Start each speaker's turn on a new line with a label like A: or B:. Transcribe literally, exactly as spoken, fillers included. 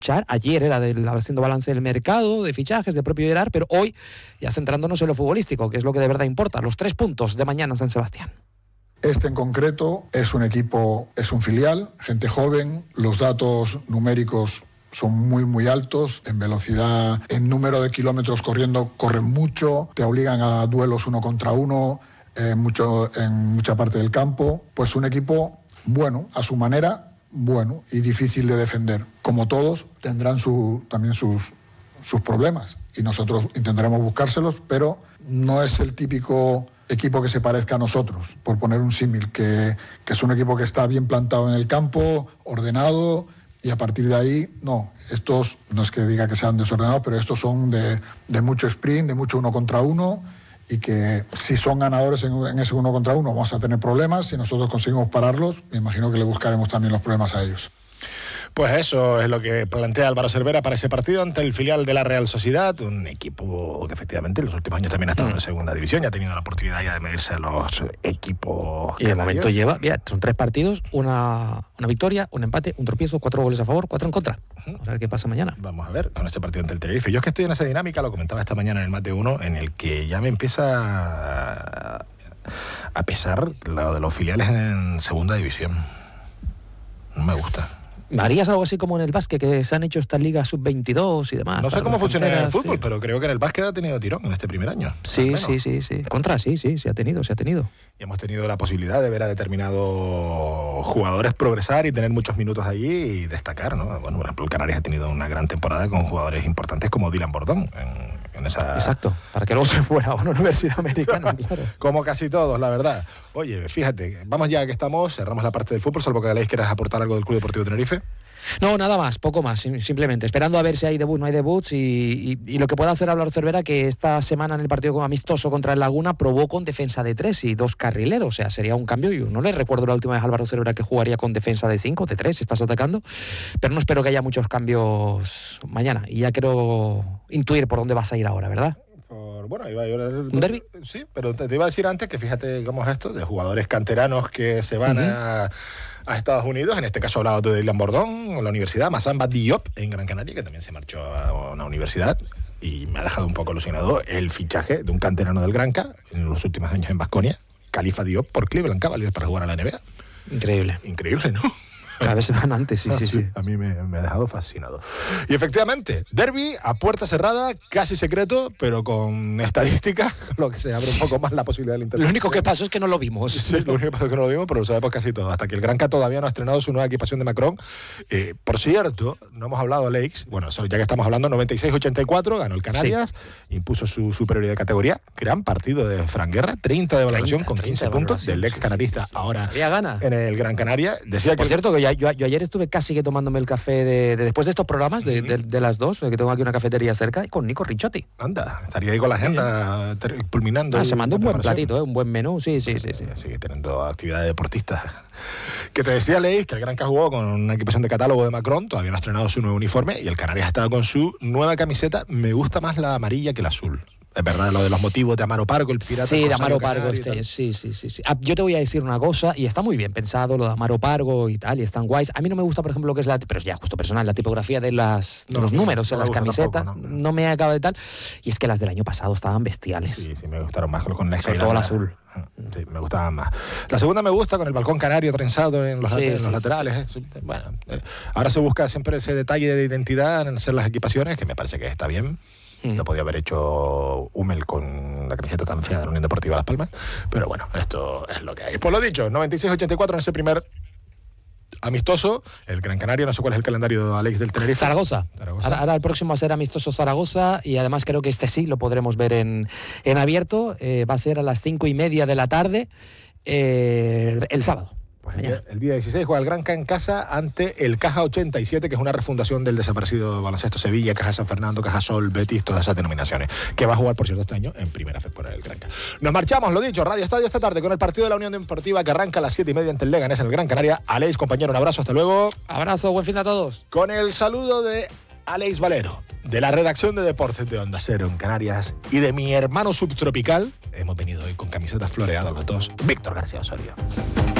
A: Ayer era del, haciendo balance del mercado, de fichajes, del propio Gerard, pero hoy ya centrándonos en lo futbolístico, que es lo que de verdad importa, los tres puntos de mañana en San Sebastián.
B: Este en concreto es un equipo, es un filial, gente joven, los datos numéricos son muy muy altos, en velocidad, en número de kilómetros corriendo, corren mucho, te obligan a duelos uno contra uno eh, mucho, en mucha parte del campo. Pues un equipo bueno, a su manera, bueno y difícil de defender. Como todos, tendrán su, también sus, sus problemas y nosotros intentaremos buscárselos, pero no es el típico equipo que se parezca a nosotros, por poner un símil, que, que es un equipo que está bien plantado en el campo, ordenado, y a partir de ahí, no, estos, no es que diga que sean desordenados, pero estos son de, de mucho sprint, de mucho uno contra uno, y que si son ganadores en, en ese uno contra uno vamos a tener problemas, si nosotros conseguimos pararlos, me imagino que le buscaremos también los problemas a ellos.
C: Pues eso es lo que plantea Álvaro Cervera para ese partido ante el filial de la Real Sociedad, un equipo que efectivamente en los últimos años también ha estado mm. en segunda división, ya ha tenido la oportunidad ya de medirse a los equipos.
A: Y de momento lleva, mira, son tres partidos, una, una victoria, un empate, un tropiezo, cuatro goles a favor, cuatro en contra. Uh-huh. Vamos a ver qué pasa mañana.
C: Vamos a ver con este partido ante el Tenerife. Yo es que estoy en esa dinámica, lo comentaba esta mañana en el Mate uno, en el que ya me empieza a, a pesar lo de los filiales en segunda división. No me gusta.
A: ¿Harías algo así como en el básquet, que se han hecho estas ligas sub veintidós y demás?
C: No sé cómo funciona en el fútbol,
A: sí.
C: pero creo que en el básquet ha tenido tirón en este primer año.
A: Sí, sí, sí, sí. Contra, sí, sí, se ha tenido, se ha tenido.
C: Y hemos tenido la posibilidad de ver a determinados jugadores progresar y tener muchos minutos allí y destacar, ¿no? Bueno, por ejemplo, el Canarias ha tenido una gran temporada con jugadores importantes como Dylan Bordón en, en esa...
A: Exacto, para que luego se fuera a una universidad americana, claro.
C: Como casi todos, la verdad. Oye, fíjate, vamos ya que estamos, cerramos la parte del fútbol, salvo que Aleix quieras aportar algo del Club Deportivo Tenerife.
A: No, nada más, poco más, simplemente esperando a ver si hay debut, no hay debuts y, y, y lo que pueda hacer Álvaro Cervera, que esta semana en el partido amistoso contra el Laguna probó con defensa de tres y dos carrileros, o sea, sería un cambio. Yo no le recuerdo la última vez a Álvaro Cervera que jugaría con defensa de cinco, de tres, estás atacando, pero no espero que haya muchos cambios mañana y ya quiero intuir por dónde vas a ir ahora, ¿verdad?
C: Por, bueno, iba a ir
A: ¿Un derbi?
C: Sí, pero te, te iba a decir antes que fíjate cómo es esto, de jugadores canteranos que se van uh-huh. a... a Estados Unidos, en este caso hablaba de Dylan Bordón, en la universidad, Massamba Diop, en Gran Canaria, que también se marchó a una universidad, y me ha dejado un poco alucinado el fichaje de un canterano del Granca, en los últimos años en Baskonia, Khalifa Diop, por Cleveland Cavaliers para jugar a la N B A.
A: Increíble.
C: Increíble, ¿no?
A: Cada vez se van antes, sí, ah, sí, sí, sí.
C: A mí me, me ha dejado fascinado. Y efectivamente, derbi a puerta cerrada, casi secreto, pero con estadística, lo que se abre un poco más la posibilidad del internet.
A: Lo único que pasó es que no lo vimos.
C: Sí, lo único que pasó es que no lo vimos, pero lo sabemos casi todo. Hasta que el Granca todavía no ha estrenado su nueva equipación de Macron. Eh, por cierto, no hemos hablado de Leix. Bueno, ya que estamos hablando, noventa y seis ochenta y cuatro, ganó el Canarias, sí. Impuso su superioridad de categoría. Gran partido de Fran Guerra, treinta de valoración con quince puntos, del ex canarista ahora
A: había gana
C: en el Gran Canaria. Decía
A: por
C: que
A: cierto, que ya, yo, yo ayer estuve casi que tomándome el café de, de después de estos programas, de, uh-huh. de, de las dos, que tengo aquí una cafetería cerca, y con Nico Ricciotti.
C: Anda, estaría ahí con la agenda ter- culminando.
A: Ah, se mandó un buen platito, ¿eh? Un buen menú, sí, sí, sí. sí.
C: Sigue teniendo actividades deportistas. Que te decía, Leis, que el Granca jugó con una equipación de catálogo de Macron, todavía no ha estrenado su nuevo uniforme, y el Canarias estaba con su nueva camiseta. Me gusta más la amarilla que la azul. Es verdad, lo de los motivos de Amaro Pargo, el pirata.
A: Sí, de Amaro Pargo, este, sí, sí, sí, sí. Yo te voy a decir una cosa, y está muy bien pensado lo de Amaro Pargo y tal, y están guays. A mí no me gusta, por ejemplo, lo que es la, pero ya justo personal, la tipografía de, las, de no, los números no, no en las camisetas, tampoco, no, no. no me acaba de tal. Y es que las del año pasado estaban bestiales.
C: Sí, sí, me gustaron más con la
A: sobre todo el azul.
C: Sí, me gustaban más. La segunda me gusta con el balcón canario trenzado en los, sí, en los sí, laterales. Sí, sí. Eh. Bueno, eh. ahora se busca siempre ese detalle de identidad en hacer las equipaciones, que me parece que está bien. Lo podía haber hecho Hummel con la camiseta tan fea de la Unión Deportiva Las Palmas, pero bueno, esto es lo que hay. Por lo dicho, noventa y seis ochenta y cuatro en ese primer amistoso, el Gran Canaria, no sé cuál es el calendario, Aleix, del Tenerife.
A: Zaragoza. Zaragoza. Ahora, ahora el próximo va a ser amistoso Zaragoza, y además creo que este sí lo podremos ver en, en abierto, eh, va a ser a las cinco y media de la tarde, eh, el sábado.
C: Pues el, el día dieciséis juega el Granca en casa ante el Caja ochenta y siete, que es una refundación del desaparecido Baloncesto Sevilla, Caja San Fernando, Caja Sol, Betis, todas esas denominaciones, que va a jugar, por cierto, este año en primera vez por el Granca. Nos marchamos, lo dicho, Radio Estadio esta tarde con el partido de la Unión Deportiva, que arranca a las siete y media ante el Leganés en el Gran Canaria. Aleix, compañero, un abrazo, hasta luego.
A: Abrazo, buen fin a todos.
C: Con el saludo de Aleix Valero, de la redacción de Deportes de Onda Cero en Canarias, y de mi hermano subtropical, hemos venido hoy con camisetas floreadas los dos, Víctor García Osorio.